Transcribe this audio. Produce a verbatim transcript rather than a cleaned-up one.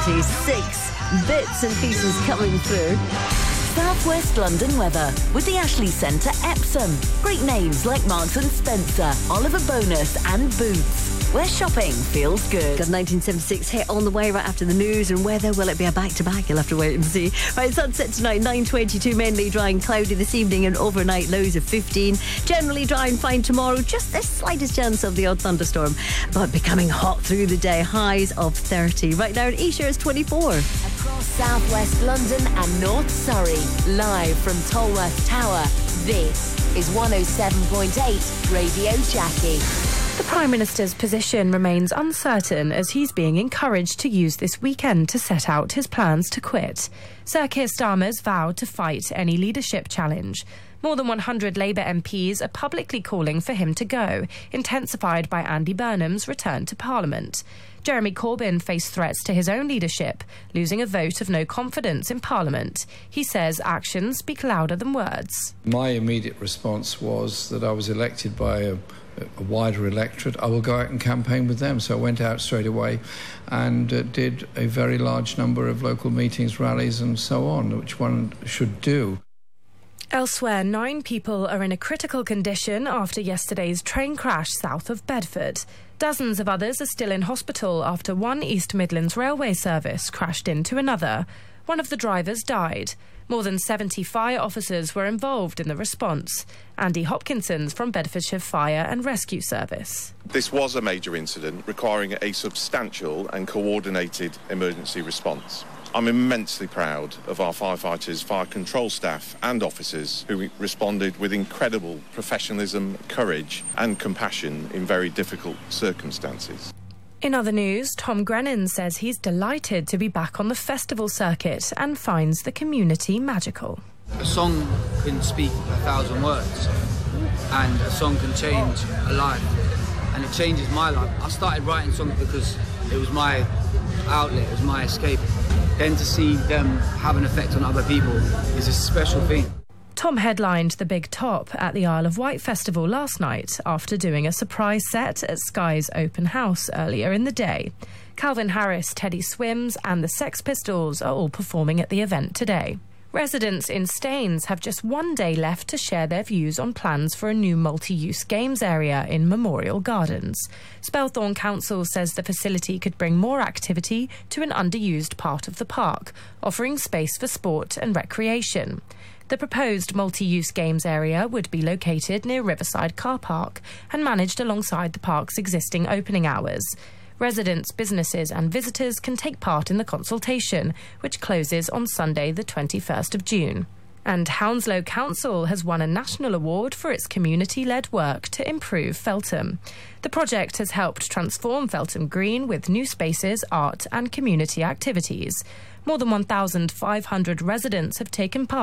twenty-six. Bits and pieces coming through. South West London weather with the Ashley Centre Epsom. Great names like Marks and Spencer, Oliver Bonus and Boots, where shopping feels good. Got nineteen seventy-six hit on the way right after the news and weather. Will it be a back-to-back? You'll have to wait and see. Right, sunset tonight, nine twenty-two, mainly dry and cloudy this evening and overnight lows of fifteen. Generally dry and fine tomorrow, just the slightest chance of the odd thunderstorm, but becoming hot through the day, highs of thirty. Right now in Esher is twenty-four. Across South West London and North Surrey, live from Tolworth Tower, this is one oh seven point eight Radio Jackie. The Prime Minister's position remains uncertain as he's being encouraged to use this weekend to set out his plans to quit. Sir Keir Starmer's vowed to fight any leadership challenge. More than one hundred Labour M Ps are publicly calling for him to go, intensified by Andy Burnham's return to Parliament. Jeremy Corbyn faced threats to his own leadership, losing a vote of no confidence in Parliament. He says actions speak louder than words. My immediate response was that I was elected by a, a wider electorate. I will go out and campaign with them. So I went out straight away and uh, did a very large number of local meetings, rallies and so on, which one should do. Elsewhere, nine people are in a critical condition after yesterday's train crash south of Bedford. Dozens of others are still in hospital after one East Midlands railway service crashed into another. One of the drivers died. More than seventy fire officers were involved in the response. Andy Hopkinson's from Bedfordshire Fire and Rescue Service. This was a major incident requiring a substantial and coordinated emergency response. I'm immensely proud of our firefighters, fire control staff and officers who responded with incredible professionalism, courage and compassion in very difficult circumstances. In other news, Tom Grennan says he's delighted to be back on the festival circuit and finds the community magical. A song can speak a thousand words and a song can change a life, and it changes my life. I started writing songs because it was my outlet, it was my escape. Then to see them have an effect on other people is a special thing. Tom headlined the Big Top at the Isle of Wight Festival last night after doing a surprise set at Sky's Open House earlier in the day. Calvin Harris, Teddy Swims and the Sex Pistols are all performing at the event today. Residents in Staines have just one day left to share their views on plans for a new multi-use games area in Memorial Gardens. Spelthorne Council says the facility could bring more activity to an underused part of the park, offering space for sport and recreation. The proposed multi-use games area would be located near Riverside Car Park and managed alongside the park's existing opening hours. Residents, businesses and visitors can take part in the consultation, which closes on Sunday the twenty-first of June. And Hounslow Council has won a national award for its community-led work to improve Feltham. The project has helped transform Feltham Green with new spaces, art and community activities. More than one thousand five hundred residents have taken part